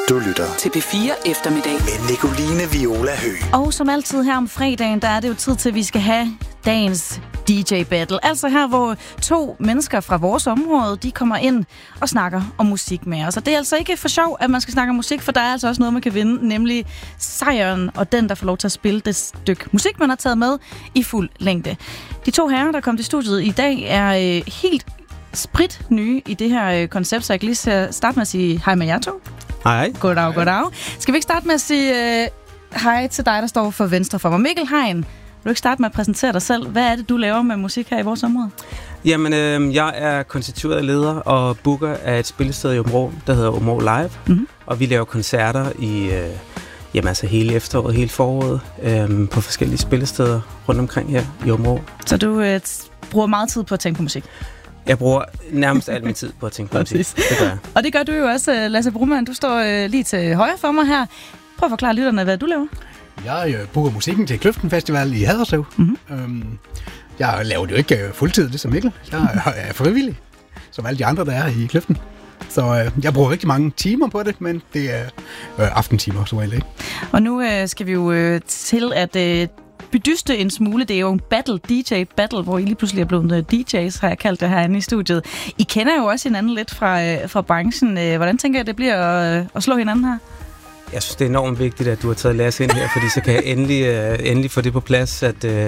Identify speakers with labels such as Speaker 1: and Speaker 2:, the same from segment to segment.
Speaker 1: Du lytter
Speaker 2: til P4 Eftermiddag
Speaker 1: med Nicoline Viola Høgh.
Speaker 3: Og som altid her om fredagen, der er det jo tid til, at vi skal have dagens DJ Battle. Altså her, hvor to mennesker fra vores område, de kommer ind og snakker om musik med os. Og det er altså ikke for sjov, at man skal snakke om musik, for der er altså også noget, man kan vinde, nemlig sejren og den, der får lov til at spille det stykke musik, man har taget med i fuld længde. De to herrer, der kom til studiet i dag, er helt sprit nye i det her koncept, så jeg kan lige starte med at sige hej med jer to.
Speaker 4: Hej.
Speaker 3: Goddag. Skal vi ikke starte med at sige hej til dig, der står for venstre for mig? Mikkel Hein, vil du ikke starte med at præsentere dig selv? Hvad er det, du laver med musik her i vores område?
Speaker 4: Jamen, jeg er konstitueret leder og booker af et spillested i Områ, der hedder Områ Live. Mm-hmm. Og vi laver koncerter i hele efteråret, hele foråret, på forskellige spillesteder rundt omkring her i Områ.
Speaker 3: Så du bruger meget tid på at tænke på musik?
Speaker 4: Jeg bruger nærmest al min tid på at tænke på musik. Det gør jeg.
Speaker 3: Og det gør du jo også, Lasse Brumann. Du står lige til højre for mig her. Prøv at forklare lytterne, hvad du laver.
Speaker 5: Jeg booker musikken til Kløften Festival i Haderslev. Mm-hmm. Jeg laver det jo ikke fuldtid, det som Mikkel. Jeg er frivillig, som alle de andre, der er i Kløften. Så jeg bruger rigtig mange timer på det, men det er aftentimer, som regel ikke.
Speaker 3: Og nu skal vi jo til at bedyste en smule. Det er jo en battle, DJ battle, hvor I lige pludselig er blevet DJ's, har jeg kaldt det herinde i studiet. I kender jo også hinanden lidt fra branchen. Hvordan tænker jeg, det bliver at slå hinanden her?
Speaker 4: Jeg synes, det er enormt vigtigt, at du har taget Lasse ind her, fordi så kan jeg endelig få det på plads,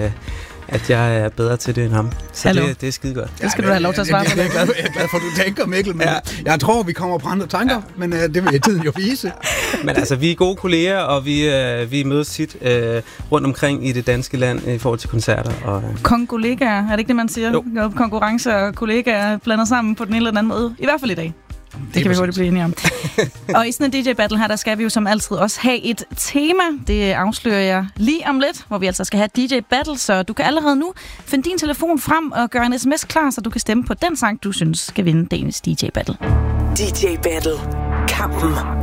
Speaker 4: at jeg er bedre til det end ham. Så det er skide godt.
Speaker 3: Det skal du have lov til at svare på.
Speaker 5: Jeg er glad for, at du tænker, Mikkel, men jeg tror, vi kommer på andre tanker, men det vil tiden jo vise.
Speaker 4: Men altså, vi er gode kolleger, og vi mødes tit rundt omkring i det danske land i forhold til koncerter.
Speaker 3: Kongolegaer, er det ikke det, man siger? Jo. Konkurrence og kollegaer blander sammen på den ene eller den anden måde. I hvert fald i dag. Det kan vi hurtigt blive enige om. Og i sådan en DJ-battle her, der skal vi jo som altid også have et tema. Det afslører jeg lige om lidt, hvor vi altså skal have DJ-battle. Så du kan allerede nu finde din telefon frem og gøre en sms klar, så du kan stemme på den sang, du synes skal vinde dagens DJ-battle.
Speaker 2: DJ Battle. Kampen